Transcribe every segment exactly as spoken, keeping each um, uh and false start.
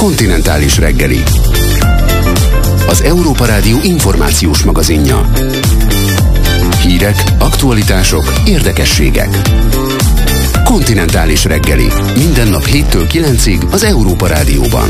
Kontinentális reggeli. Az Európa Rádió információs magazinja. Hírek, aktualitások, érdekességek. Kontinentális reggeli. Minden nap héttől kilencig az Európa Rádióban.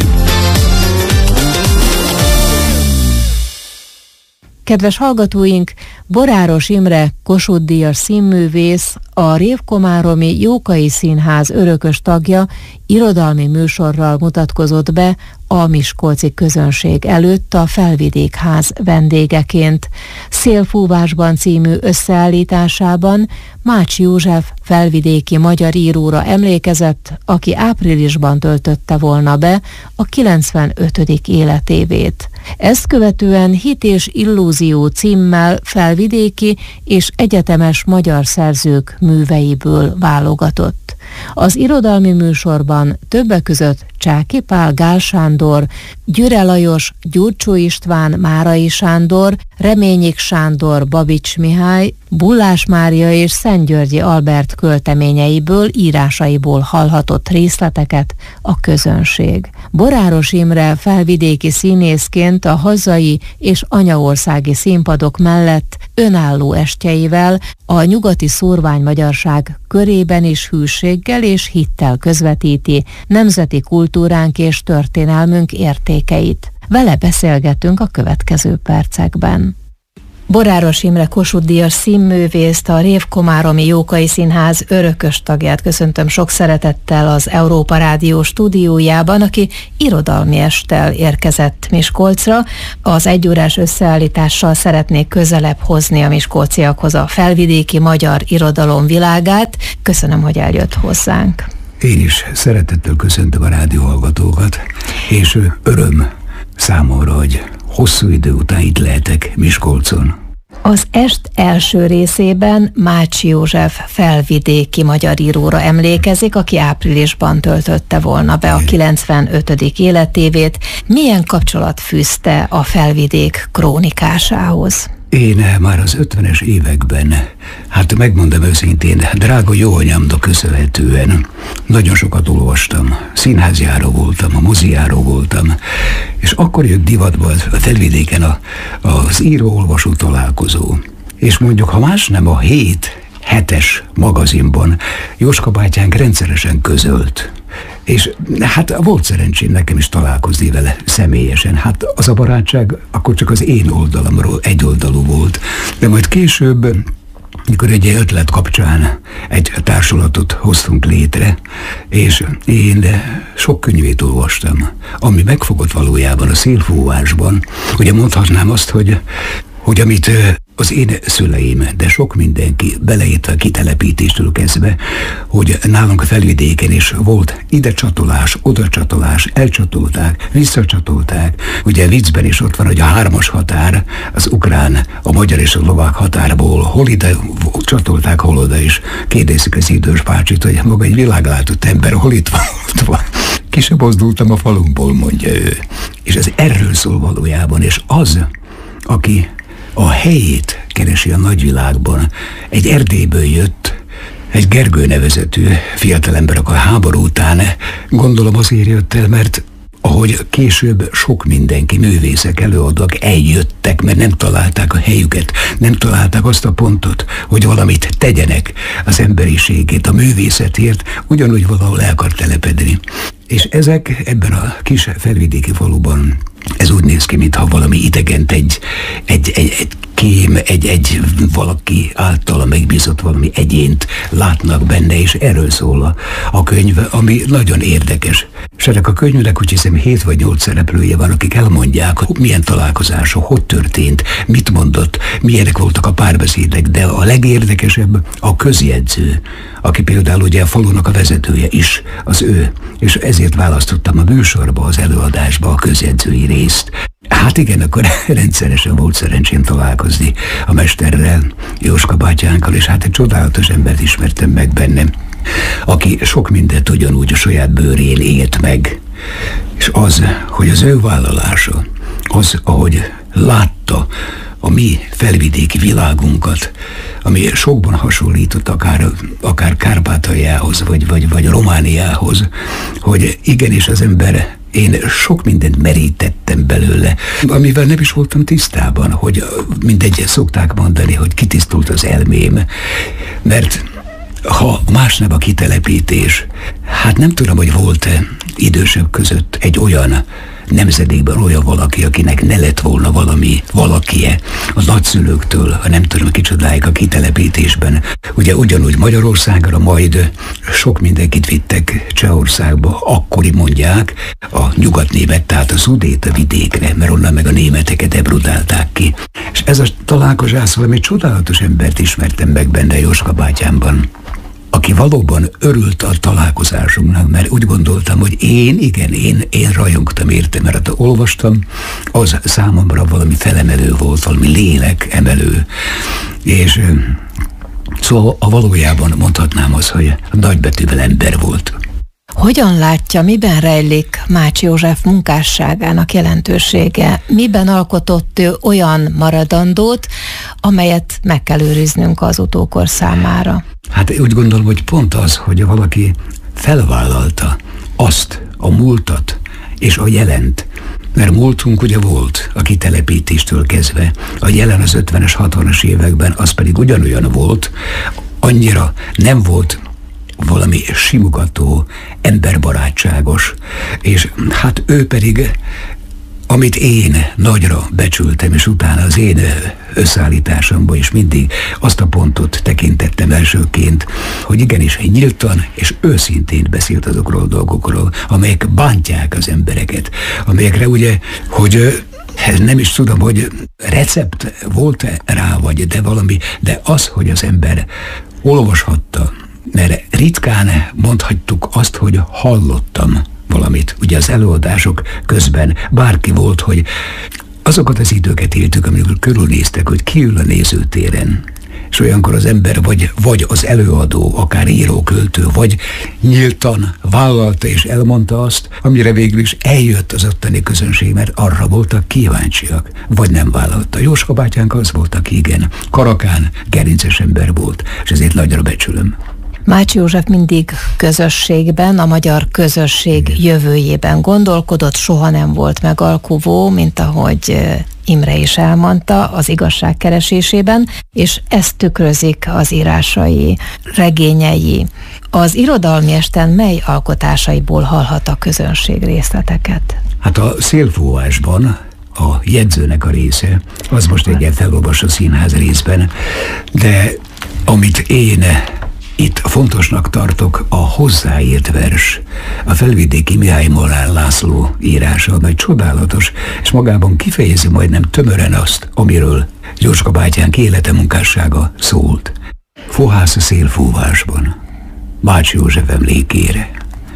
Kedves hallgatóink, Boráros Imre Kossuth-díjas színművész, a Révkomáromi Jókai Színház örökös tagja irodalmi műsorral mutatkozott be a miskolci közönség előtt a Felvidékház vendégeként. Szélfúvásban című összeállításában Mács József felvidéki magyar íróra emlékezett, aki áprilisban töltötte volna be a kilencvenötödik életévét. Ezt követően Hit és illúzió címmel felvidéki és egyetemes magyar szerzők műveiből válogatott. Az irodalmi műsorban többek között Csáky Pál, Gál Sándor, Gyüre Lajos, Gyurcsó István, Márai Sándor, Reményik Sándor, Babics Mihály, Bullás Mária és Szentgyörgyi Albert költeményeiből, írásaiból hallhatott részleteket a közönség. Boráros Imre felvidéki színészként a hazai és anyaországi színpadok mellett önálló estjeivel a nyugati szórványmagyarság körében is hűséggel és hittel közvetíti nemzeti kultúránk és történelmünk értékeit. Vele beszélgetünk a következő percekben. Boráros Imre Kossuth-díjas színművészt, a Révkomáromi Jókai Színház örökös tagját köszöntöm sok szeretettel az Európa Rádió stúdiójában, aki irodalmi esttel érkezett Miskolcra. Az egyórás összeállítással szeretnék közelebb hozni a miskolciakhoz a felvidéki magyar irodalom világát. Köszönöm, hogy eljött hozzánk. Én is szeretettel köszöntöm a rádióhallgatókat, és öröm számomra, hogy hosszú idő után itt lehetek Miskolcon. Az est első részében Mács József felvidéki magyar íróra emlékezik, aki áprilisban töltötte volna be a kilencvenötödik életévét. Milyen kapcsolat fűzte a felvidék krónikásához? Én már az ötvenes években, hát megmondom őszintén, drága jó anyámnak köszönhetően nagyon sokat olvastam, színházjáró voltam, a mozijáró voltam, és akkor jött divatba a felvidéken a, az író-olvasó találkozó. És mondjuk, ha más nem, a hét hetes magazinban Jóska bátyánk rendszeresen közölt. És hát volt szerencsém nekem is találkozni vele személyesen. Hát az a barátság akkor csak az én oldalamról egyoldalú volt. De majd később, mikor egy ötlet kapcsán egy társulatot hoztunk létre, és én sok könyvét olvastam, ami megfogott valójában a szélfúvásban. Ugye mondhatnám azt, hogy, hogy amit az én szüleim, de sok mindenki, beleértve a kitelepítéstől kezdve, hogy nálunk a felvidéken is volt ide csatolás, oda csatolás, elcsatolták, visszacsatolták. Ugye viccben is ott van, hogy a hármas határ, az ukrán, a magyar és a szlovák határból hol ide csatolták, hol oda is. Kérdezik az idős bácsit, hogy maga egy világlátott ember, hol itt van, ott van. Ki sem mozdultam a falunkból, mondja ő. És ez erről szól valójában, és az, aki a helyét keresi a nagyvilágban. Egy Erdélyből jött, egy Gergő nevezetű fiatalember, akkor a háború után, gondolom azért jött el, mert ahogy később sok mindenki, művészek, előadók eljöttek, mert nem találták a helyüket, nem találták azt a pontot, hogy valamit tegyenek az emberiségét, a művészetért, ugyanúgy valahol el akar telepedni. És ezek ebben a kis felvidéki faluban, ez úgy néz ki, mintha valami idegent egy, egy, egy, egy kém, egy, egy valaki általa megbízott valami egyént látnak benne, és erről szól a, a könyv, ami nagyon érdekes. És ennek a könyvnek úgy hiszem hét vagy nyolc szereplője van, akik elmondják, hogy milyen találkozások, hogy történt, mit mondott, milyenek voltak a párbeszédek, de a legérdekesebb a közjegyző, aki például ugye a falunak a vezetője is, az ő, és ezért választottam a műsorba, az előadásba a közjegyzői részt. Hát igen, akkor rendszeresen volt szerencsém találkozni a mesterrel, Jóska bátyánkkal, és hát egy csodálatos embert ismertem meg bennem, aki sok mindent ugyanúgy a saját bőrén élt meg. És az, hogy az ő vállalása, az, ahogy látta a mi felvidéki világunkat, ami sokban hasonlított akár, akár Kárpátaljához, vagy, vagy, vagy Romániához, hogy igenis az ember, én sok mindent merítettem belőle, amivel nem is voltam tisztában, hogy mindegy, szokták mondani, hogy kitisztult az elmém, mert ha más nem a kitelepítés, hát nem tudom, hogy volt-e idősebb között egy olyan nemzedékben olyan valaki, akinek ne lett volna valami valakie a nagyszülőktől, ha nem tudom kicsodáig a kitelepítésben. Ugye ugyanúgy Magyarországra, majd sok mindenkit vittek Csehországba, akkori mondják, a nyugatnémet, tehát a Szudéta vidékre, mert onnan meg a németeket ebrudálták ki. És ez a találkozás, valami csodálatos embert ismertem meg benne Jóska bátyámban, aki valóban örült a találkozásunknak, mert úgy gondoltam, hogy én, igen, én, én rajongtam érte, mert hát olvastam, az számomra valami felemelő volt, valami lélek emelő, és szóval a valójában mondhatnám azt, hogy nagybetűvel ember volt. Hogyan látja, miben rejlik Mács József munkásságának jelentősége? Miben alkotott ő olyan maradandót, amelyet meg kell őriznünk az utókor számára? Hát úgy gondolom, hogy pont az, hogy valaki felvállalta azt, a múltat és a jelent, mert múltunk ugye volt a kitelepítéstől kezdve, a jelen az ötvenes, hatvanas években az pedig ugyanolyan volt, annyira nem volt valami simogató, emberbarátságos, és hát ő pedig, amit én nagyra becsültem, és utána az én összeállításomban is mindig azt a pontot tekintettem elsőként, hogy igenis nyíltan és őszintén beszélt azokról a dolgokról, amelyek bántják az embereket, amelyekre ugye, hogy nem is tudom, hogy recept volt-e rá, vagy de valami, de az, hogy az ember olvashatta, mert ritkán mondhattuk azt, hogy hallottam valamit. Ugye az előadások közben bárki volt, hogy azokat az időket éltük, amikor körülnéztek, hogy ki ül a nézőtéren. És olyankor az ember vagy, vagy az előadó, akár író, költő, vagy nyíltan vállalta és elmondta azt, amire végül is eljött az ottani közönség, mert arra voltak kíváncsiak, vagy nem vállalta. Jóska bátyánk az volt, aki igen, karakán, gerinces ember volt, és ezért nagyra becsülöm. Mács József mindig közösségben, a magyar közösség jövőjében gondolkodott, soha nem volt megalkuvó, mint ahogy Imre is elmondta az igazság keresésében, és ezt tükrözik az írásai, regényei. Az irodalmi esten mely alkotásaiból hallhat a közönség részleteket? Hát a Szélfúvásban a jegyzőnek a része, az most egy felolvas a színház részben, de amit én itt fontosnak tartok, a hozzáírt vers, a felvidéki Mihály Molnár László írása, amely csodálatos, és magában kifejezi majdnem tömören azt, amiről Jóska bátyánk élete munkássága szólt. Fohász a szélfúvásban, Mács József emlékére.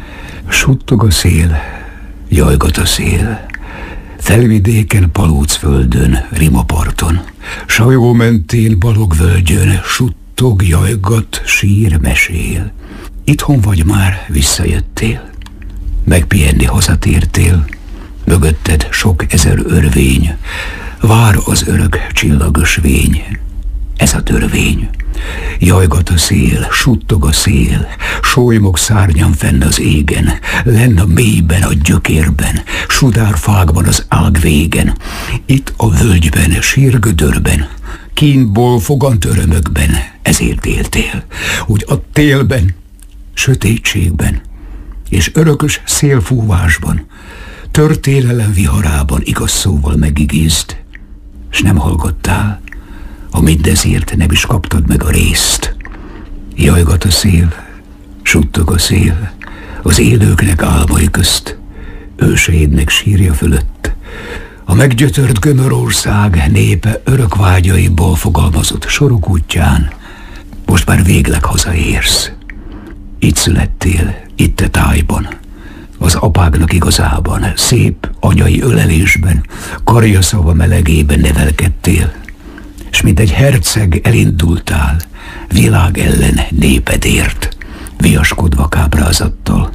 Suttog a szél, jajgat a szél, felvidéken, Palócföldön, Rimaparton, Sajó mentén, Balogvölgyön, suttog, jajgat, sír, mesél. Itthon vagy már, visszajöttél, megpihenni hazatértél, mögötted sok ezer örvény, vár az örök csillagos vény, ez a törvény. Jajgat a szél, suttog a szél, solymog szárnyan fenn az égen, lenn a mélyben, a gyökérben, sudárfákban az ág végen, itt a völgyben, sírgödörben, kínból fogant örömökben, ezért éltél, hogy a télben, sötétségben és örökös szélfúvásban, történelem viharában igaz szóval megigézd, s nem hallgattál, ha mindezért nem is kaptad meg a részt. Jajgat a szél, suttog a szél, az élőknek álmai közt, őseidnek sírja fölött, a meggyötört Gömörország népe örök vágyaiból fogalmazott sorok útján, most már végleg hazaérsz. Itt születtél, itt a tájban, az apáknak igazában, szép anyai ölelésben, karja szava melegében nevelkedtél, s mint egy herceg elindultál, világ ellen népedért, viaskodva kábrázattal,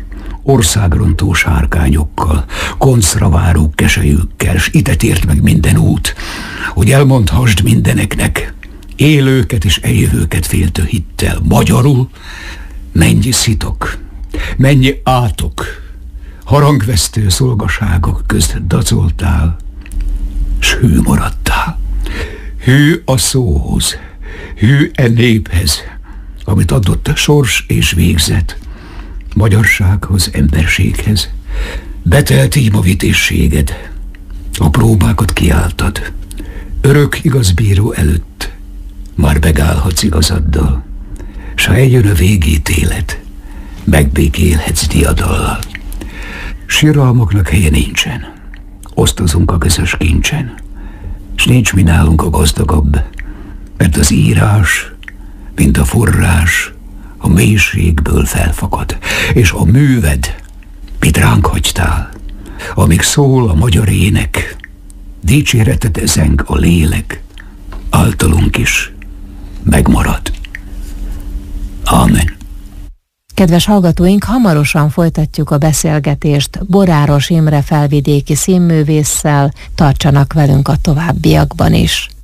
országrontó sárkányokkal, koncra váró keselyükkel, s ide tért meg minden út, hogy elmondhassd mindeneknek, élőket és eljövőket féltő hittel, magyarul, mennyi szitok, mennyi átok, harangvesztő szolgaságok közt dacoltál, s hű maradtál. Hű a szóhoz, hű e néphez, amit adott sors és végzet, magyarsághoz, emberséghez. Betelt ím a vitézséged, a próbákat kiálltad, örök igazbíró előtt már megállhatsz igazaddal, s ha eljön a végítélet, megbékélhetsz diadallal. Síralmaknak helye nincsen, osztozunk a közös kincsen, s nincs mi nálunk a gazdagabb, mert az írás, mint a forrás, a mélységből felfakad, és a műved, mit ránk hagytál, amíg szól a magyar ének, dicséreted zeng a lélek, általunk is megmarad. Ámen. Kedves hallgatóink, hamarosan folytatjuk a beszélgetést Boráros Imre felvidéki színművésszel, tartsanak velünk a továbbiakban is.